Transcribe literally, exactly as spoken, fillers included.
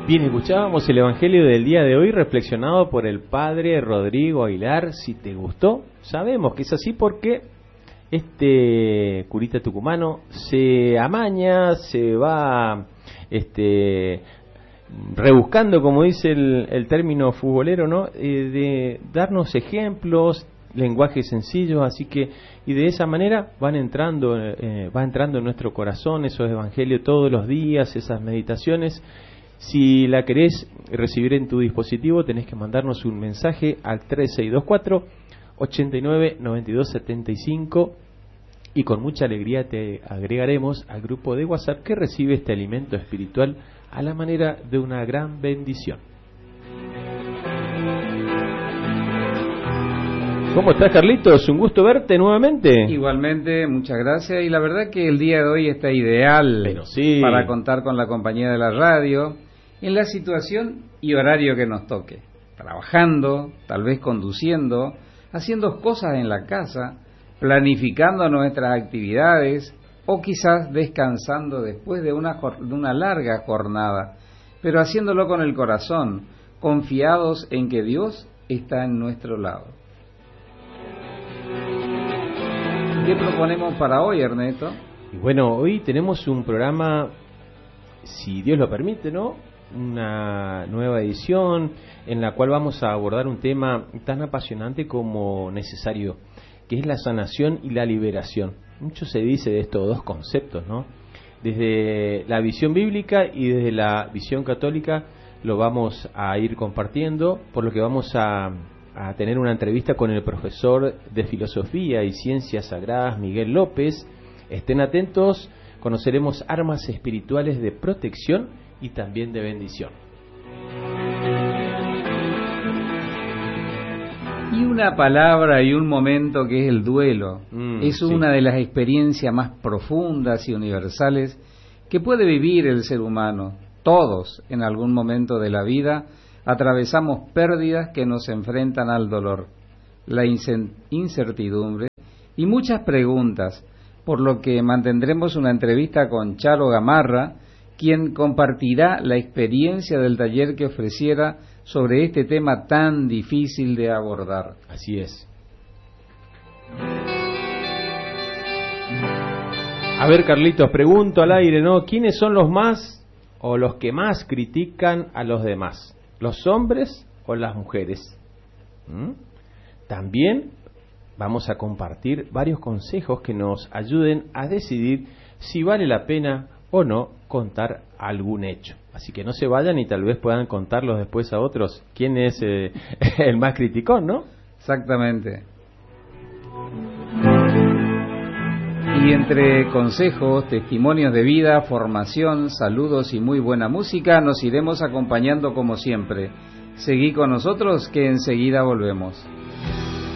Bien, escuchábamos el Evangelio del día de hoy reflexionado por el Padre Rodrigo Aguilar. Si te gustó, sabemos que es así porque este curita tucumano se amaña, se va este, rebuscando, como dice el, el término futbolero, ¿no? Eh, de darnos ejemplos, lenguaje sencillo, así que y de esa manera van entrando, eh, va entrando en nuestro corazón esos evangelios todos los días, esas meditaciones. Si la querés recibir en tu dispositivo, tenés que mandarnos un mensaje al tres seis dos cuatro, ocho nueve, nueve dos siete cinco y con mucha alegría te agregaremos al grupo de WhatsApp que recibe este alimento espiritual a la manera de una gran bendición. ¿Cómo estás, Carlitos? Un gusto verte nuevamente. Igualmente, muchas gracias. Y la verdad que el día de hoy está ideal Pero sí. para contar con la compañía de la radio en la situación y horario que nos toque. Trabajando, tal vez conduciendo, haciendo cosas en la casa, planificando nuestras actividades o quizás descansando después de una, de una larga jornada, pero haciéndolo con el corazón, confiados en que Dios está en nuestro lado. ¿Qué proponemos para hoy, Ernesto? Y bueno, hoy tenemos un programa, si Dios lo permite, ¿no? Una nueva edición en la cual vamos a abordar un tema tan apasionante como necesario, que es la sanación y la liberación. Mucho se dice de estos dos conceptos, ¿no? Desde la visión bíblica y desde la visión católica lo vamos a ir compartiendo, por lo que vamos a, a tener una entrevista con el profesor de Filosofía y Ciencias Sagradas, Miguel López. Estén atentos, conoceremos armas espirituales de protección y también de bendición. Y una palabra y un momento que es el duelo. Mm, es sí. Una de las experiencias más profundas y universales que puede vivir el ser humano. Todos, en algún momento de la vida, atravesamos pérdidas que nos enfrentan al dolor, la incertidumbre y muchas preguntas, por lo que mantendremos una entrevista con Charo Gamarra, quien compartirá la experiencia del taller que ofreciera sobre este tema tan difícil de abordar. Así es. A ver, Carlitos, pregunto al aire, ¿no? ¿Quiénes son los más o los que más critican a los demás? ¿Los hombres o las mujeres? ¿Mm? También vamos a compartir varios consejos que nos ayuden a decidir si vale la pena o no contar algún hecho. Así que no se vayan y tal vez puedan contarlos después a otros. ¿Quién es eh, el más criticón, no? Exactamente. Y entre consejos, testimonios de vida, formación, saludos y muy buena música, nos iremos acompañando como siempre. Seguí con nosotros que enseguida volvemos.